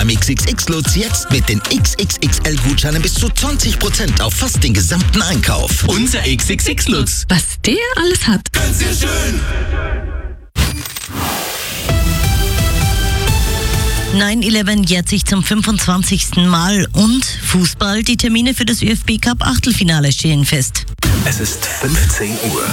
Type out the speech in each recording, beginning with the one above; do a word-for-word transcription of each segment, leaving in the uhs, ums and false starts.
Am X X X-Lutz jetzt mit den X X X L-Gutscheinen bis zu zwanzig Prozent auf fast den gesamten Einkauf. Unser X X X-Lutz. Was der alles hat. Ganz sehr schön. neun elf jährt sich zum fünfundzwanzigsten Mal und Fußball, die Termine für das ÖFB Cup Achtelfinale stehen fest. Es ist fünfzehn Uhr.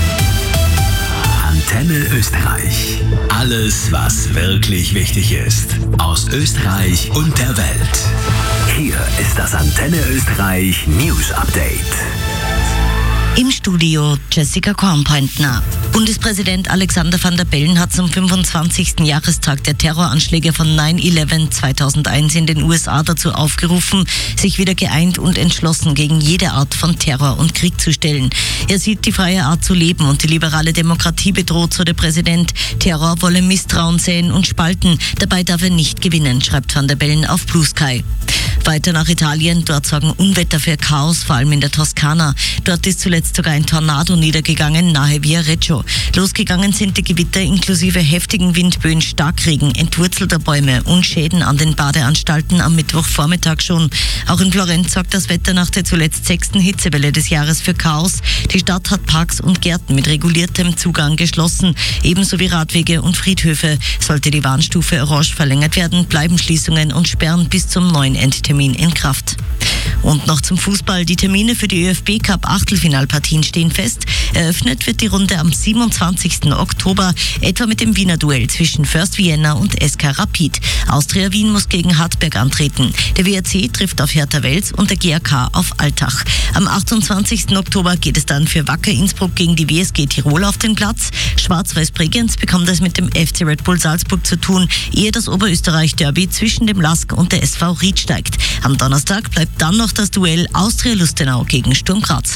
Antenne Österreich. Alles, was wirklich wichtig ist. Aus Österreich und der Welt. Hier ist das Antenne Österreich News Update. Im Studio Jessica Kornpointner. Bundespräsident Alexander Van der Bellen hat zum fünfundzwanzigsten Jahrestag der Terroranschläge von neun elf zweitausendeins in den U S A dazu aufgerufen, sich wieder geeint und entschlossen gegen jede Art von Terror und Krieg zu stellen. Er sieht die freie Art zu leben und die liberale Demokratie bedroht, so der Präsident. Terror wolle Misstrauen säen und spalten. Dabei darf er nicht gewinnen, schreibt Van der Bellen auf Blue Sky. Weiter nach Italien. Dort sorgen Unwetter für Chaos, vor allem in der Toskana. Dort ist zuletzt sogar ein Tornado niedergegangen, nahe Viareggio. Losgegangen sind die Gewitter inklusive heftigen Windböen, Starkregen, entwurzelter Bäume und Schäden an den Badeanstalten am Mittwochvormittag schon. Auch in Florenz sorgt das Wetter nach der zuletzt sechsten Hitzewelle des Jahres für Chaos. Die Stadt hat Parks und Gärten mit reguliertem Zugang geschlossen, ebenso wie Radwege und Friedhöfe. Sollte die Warnstufe orange verlängert werden, bleiben Schließungen und Sperren bis zum neuen Endtermin in Kraft. Und noch zum Fußball. Die Termine für die ÖFB Cup Achtelfinalpartien stehen fest. Eröffnet wird die Runde am siebenundzwanzigsten Oktober, etwa mit dem Wiener Duell zwischen First Vienna und S K Rapid. Austria Wien muss gegen Hartberg antreten. Der W R C trifft auf Hertha Wels und der G A K auf Altach. Am achtundzwanzigsten Oktober geht es dann für Wacker Innsbruck gegen die W S G Tirol auf den Platz. Schwarz-Weiß Bregenz bekommt es mit dem F C Red Bull Salzburg zu tun, ehe das Oberösterreich-Derby zwischen dem LASK und der S V Ried steigt. Am Donnerstag bleibt dann noch das Duell Austria-Lustenau gegen Sturm Graz.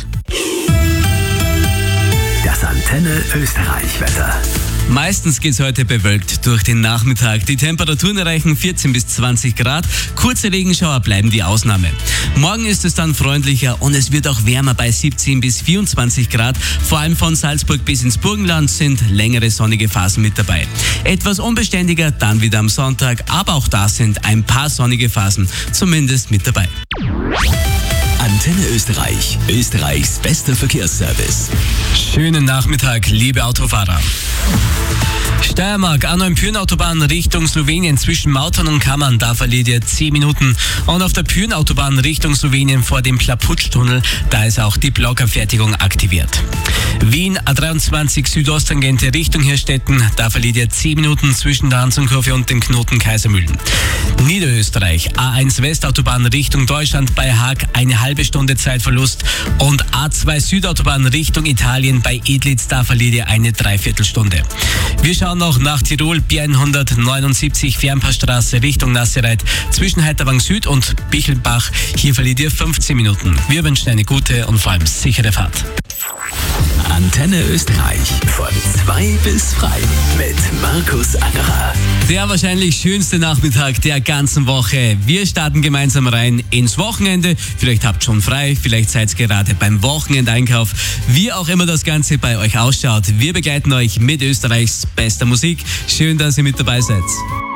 Das Antenne Österreich-Wetter. Meistens geht's heute bewölkt durch den Nachmittag. Die Temperaturen erreichen vierzehn bis zwanzig Grad. Kurze Regenschauer bleiben die Ausnahme. Morgen ist es dann freundlicher und es wird auch wärmer bei siebzehn bis vierundzwanzig Grad. Vor allem von Salzburg bis ins Burgenland sind längere sonnige Phasen mit dabei. Etwas unbeständiger dann wieder am Sonntag, aber auch da sind ein paar sonnige Phasen zumindest mit dabei. Antenne Österreich, Österreichs bester Verkehrsservice. Schönen Nachmittag, liebe Autofahrer. Steiermark, A neun Pyhrn-Autobahn Richtung Slowenien zwischen Mautern und Kammern, da verliert ihr zehn Minuten. Und auf der Pyhrn-Autobahn Richtung Slowenien vor dem Plaputsch-Tunnel, da ist auch die Blockabfertigung aktiviert. Wien, A dreiundzwanzig Südosttangente Richtung Hirstetten, da verliert ihr zehn Minuten zwischen der Hansonkurve und dem Knoten Kaisermühlen. Niederösterreich, A eins Westautobahn Richtung Deutschland bei Haag, eine halbe Stunde Zeitverlust. Und A zwei Südautobahn Richtung Italien bei Edlitz, da verliert ihr eine Dreiviertelstunde. Wir schauen noch nach Tirol, B hundertneunundsiebzig Fernpassstraße Richtung Nassereit zwischen Heiterwang Süd und Bichelbach. Hier verliert ihr fünfzehn Minuten. Wir wünschen eine gute und vor allem sichere Fahrt. Antenne Österreich von zwei bis frei mit Markus Angerer. Der wahrscheinlich schönste Nachmittag der ganzen Woche. Wir starten gemeinsam rein ins Wochenende. Vielleicht habt ihr schon frei, vielleicht seid ihr gerade beim Wochenendeinkauf. Wie auch immer das Ganze bei euch ausschaut, wir begleiten euch mit Österreichs bester Musik. Schön, dass ihr mit dabei seid.